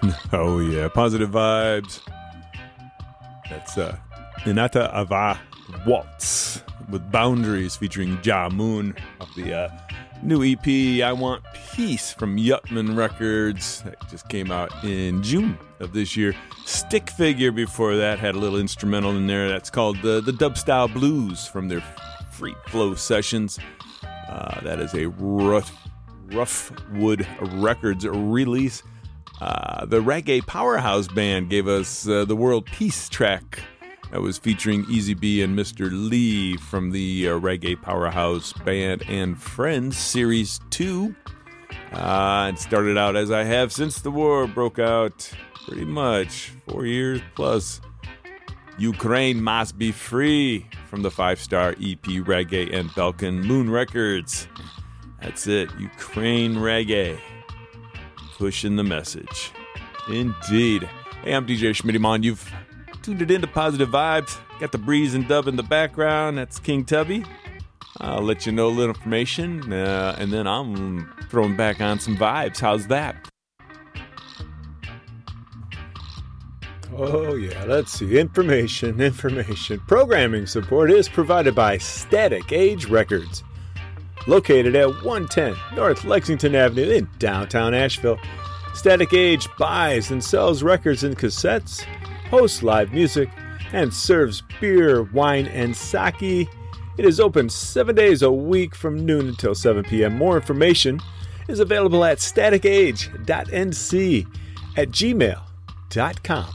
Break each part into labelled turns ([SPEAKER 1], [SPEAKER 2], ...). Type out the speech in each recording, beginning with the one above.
[SPEAKER 1] Oh yeah, positive vibes. That's Inata Ava Waltz with Boundaries featuring Ja Moon of the new EP I Want Peace from Yutman Records that just came out in June of this year. Stick Figure before that had a little instrumental in there that's called the Dub Style Blues from their Free Flow Sessions. That is a Roughwood Records release. The Reggae Powerhouse Band gave us the World Peace track that was featuring Easy B and Mr. Lee from the Reggae Powerhouse Band and Friends Series 2. It started out as I have since the war broke out, pretty much 4 years plus. Ukraine Must Be Free from the 5-star EP Reggae and Belkin Moon Records. That's it, Ukraine Reggae. Pushing the message. Indeed. Hey, I'm DJ Schmitty-Mon. You've tuned it into Positive Vibes. Got the breeze and dub in the background. That's King Tubby. I'll let you know a little information, and then I'm throwing back on some vibes. How's that?
[SPEAKER 2] Oh, yeah, let's see. Information. Programming support is provided by Static Age Records, located at 110 North Lexington Avenue in downtown Asheville. Static Age buys and sells records and cassettes, hosts live music, and serves beer, wine, and sake. It is open 7 days a week from noon until 7 p.m. More information is available at staticage.nc@gmail.com.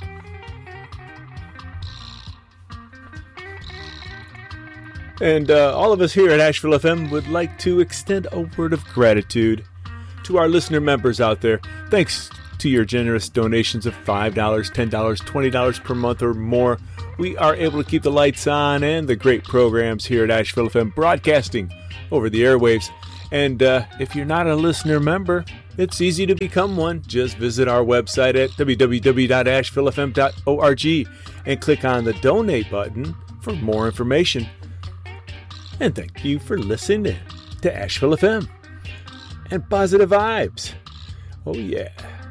[SPEAKER 2] And all of us here at Asheville FM would like to extend a word of gratitude to our listener members out there. Thanks to your generous donations of $5, $10, $20 per month or more, we are able to keep the lights on and the great programs here at Asheville FM broadcasting over the airwaves. And if you're not a listener member, it's easy to become one. Just visit our website at www.ashevillefm.org and click on the donate button for more information. And thank you for listening to Asheville FM and Positive Vibes. Oh, yeah.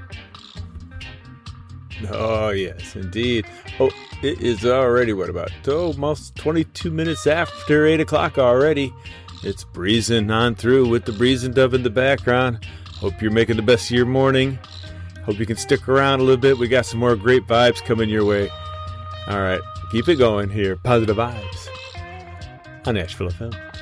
[SPEAKER 2] Oh, yes, indeed. Oh, it is already, almost 22 minutes after 8 o'clock already. It's breezing on through with the breeze and dub in the background. Hope you're making the best of your morning. Hope you can stick around a little bit. We got some more great vibes coming your way. All right, keep it going here. Positive Vibes on Asheville FM.